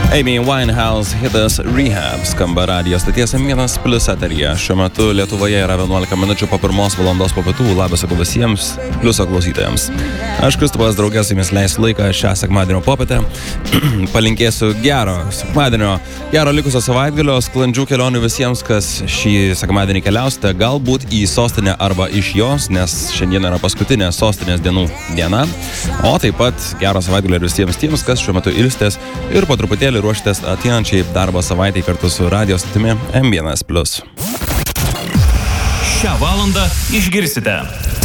Amy Winehouse hitas Rehab skamba radijo stoties M1+ eteryje. Šiuo metu Lietuvoje yra 11 minučių po 1 valandos po pietų. Labas sakau visiems pliuso klausytojams. Aš Kristupas drauge su jumis leisiu laiką šią sekmadienio popietę. Palinkėsiu gero sekmadienio, gero likusio savaitgalio, sklandžių kelionių visiems, kas šį sekmadienį keliausite, galbūt į sostinę arba iš jos, nes šiandien yra paskutinė sostinės dienų diena. O taip pat gero savaitgalio visiems tiems, kas šiuo metu ilsitės ir po truputėlį ruoštės ateinančiai darbo savaitei kartu su radio stotimi M1+. Šią valandą išgirsite